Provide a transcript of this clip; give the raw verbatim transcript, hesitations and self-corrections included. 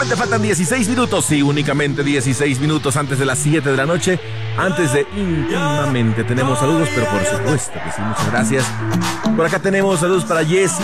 Solamente faltan dieciséis minutos, sí, únicamente dieciséis minutos antes de las siete de la noche. Antes de íntimamente tenemos saludos, pero por supuesto que sí, muchas gracias. Por acá tenemos saludos para Jessy,